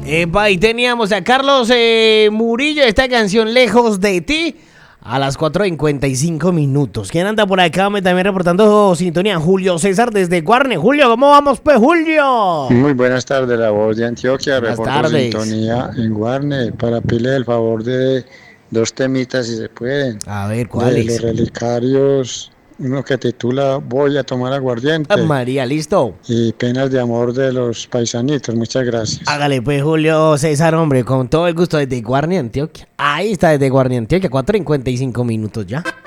Epa, y teníamos a Carlos Murillo, esta canción Lejos de ti, a las 4:55. ¿Quién anda por acá? Me también reportando sintonía. Julio César desde Guarne. Julio, ¿cómo vamos, pues, Julio? Muy buenas tardes, la voz de Antioquia. Buenas Reporto tardes. sintonía en Guarne para pedirle el favor de dos temitas, si se pueden. A ver, De ¿cuáles? los relicarios, uno que titula Voy a tomar aguardiente. María, listo. Y Penas de amor de los paisanitos. Muchas gracias. Hágale, pues, Julio César, hombre, con todo el gusto desde Guarne, Antioquia. Ahí está, desde Guarne, Antioquia, 4:55 ya.